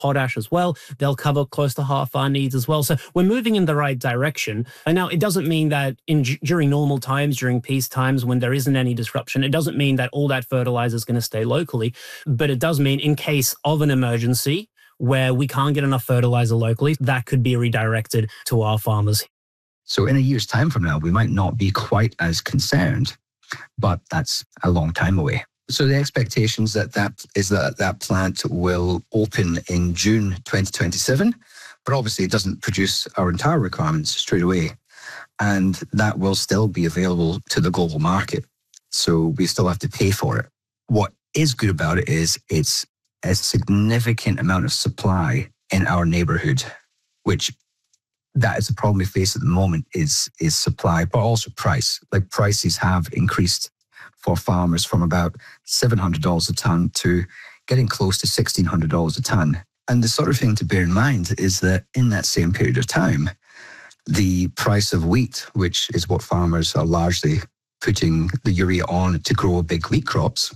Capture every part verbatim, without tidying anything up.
potash as well. They'll cover close to half our needs as well. So we're moving in the right direction. And now it doesn't mean that in during normal times, during peace times, when there isn't any disruption, it doesn't mean that all that fertilizer is going to stay locally. But it does mean in case of an emergency where we can't get enough fertilizer locally, that could be redirected to our farmers. So in a year's time from now, we might not be quite as concerned, but that's a long time away. So the expectations that that is that that plant will open in June twenty twenty-seven, but obviously it doesn't produce our entire requirements straight away. And that will still be available to the global market. So we still have to pay for it. What is good about it is it's a significant amount of supply in our neighborhood, which that is the problem we face at the moment is, is supply, but also price. Like prices have increased for farmers from about seven hundred dollars a ton to getting close to sixteen hundred dollars a ton. And the sort of thing to bear in mind is that in that same period of time, the price of wheat, which is what farmers are largely putting the urea on to grow big wheat crops,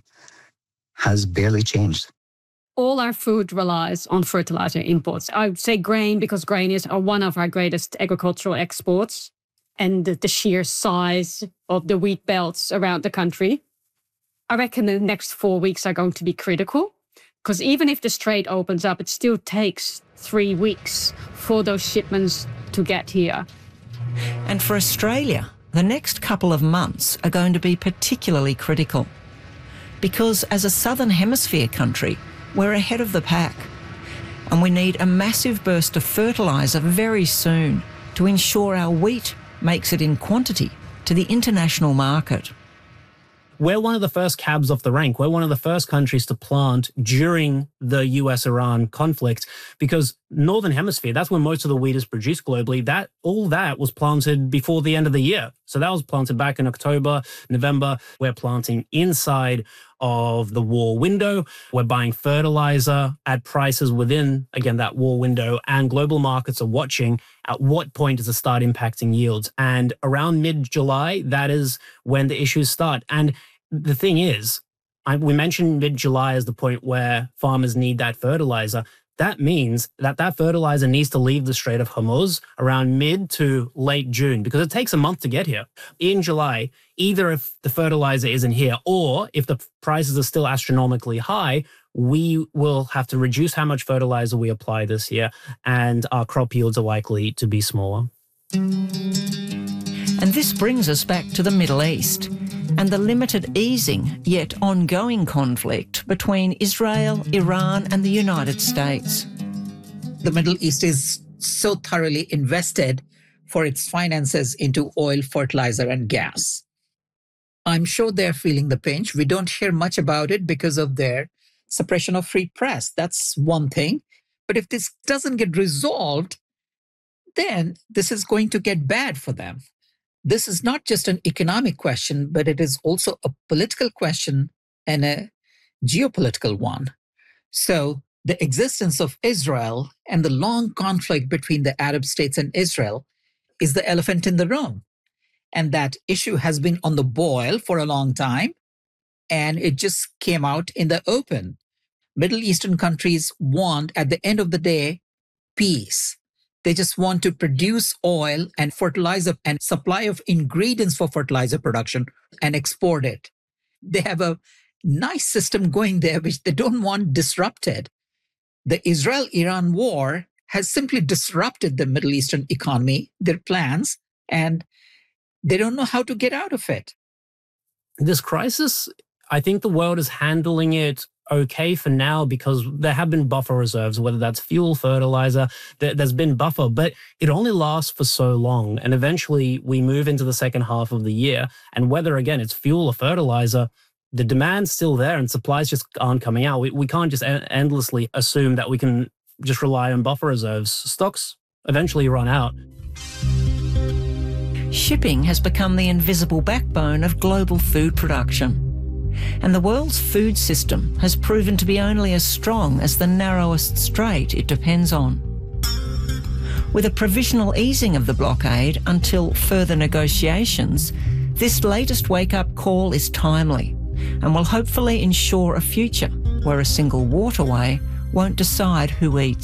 has barely changed. All our food relies on fertilizer imports. I would say grain because grain is one of our greatest agricultural exports, and the, the sheer size of the wheat belts around the country. I reckon the next four weeks are going to be critical because even if the strait opens up, it still takes three weeks for those shipments to get here. And for Australia, the next couple of months are going to be particularly critical because as a Southern Hemisphere country, we're ahead of the pack, and we need a massive burst of fertiliser very soon to ensure our wheat makes it in quantity to the international market. We're one of the first cabs off the rank. We're one of the first countries to plant during the U S Iran conflict because Northern Hemisphere, that's where most of the wheat is produced globally. That all that was planted before the end of the year. So that was planted back in October, November. We're planting inside of the war window. We're buying fertilizer at prices within, again, that war window, and global markets are watching at what point does it start impacting yields. And around mid-July, that is when the issues start. And the thing is, I, we mentioned mid-July as the point where farmers need that fertilizer. That means that that fertilizer needs to leave the Strait of Hormuz around mid to late June because it takes a month to get here. In July, either if the fertilizer isn't here or if the prices are still astronomically high, we will have to reduce how much fertilizer we apply this year and our crop yields are likely to be smaller. And this brings us back to the Middle East and the limited easing yet ongoing conflict between Israel, Iran and the United States. The Middle East is so thoroughly invested for its finances into oil, fertilizer and gas. I'm sure they're feeling the pinch. We don't hear much about it because of their suppression of free press. That's one thing. But if this doesn't get resolved, then this is going to get bad for them. This is not just an economic question, but it is also a political question and a geopolitical one. So the existence of Israel and the long conflict between the Arab states and Israel is the elephant in the room. And that issue has been on the boil for a long time, and it just came out in the open. Middle Eastern countries want, at the end of the day, peace. They just want to produce oil and fertilizer and supply of ingredients for fertilizer production and export it. They have a nice system going there, which they don't want disrupted. The Israel-Iran war has simply disrupted the Middle Eastern economy, their plans, and they don't know how to get out of it. This crisis, I think the world is handling it okay for now because there have been buffer reserves, whether that's fuel, fertilizer, there, there's been buffer, but it only lasts for so long. And eventually we move into the second half of the year. And whether, again, it's fuel or fertilizer, the demand's still there and supplies just aren't coming out. We, we can't just en- endlessly assume that we can just rely on buffer reserves. Stocks eventually run out. Shipping has become the invisible backbone of global food production. And the world's food system has proven to be only as strong as the narrowest strait it depends on. With a provisional easing of the blockade until further negotiations, this latest wake-up call is timely and will hopefully ensure a future where a single waterway won't decide who eats.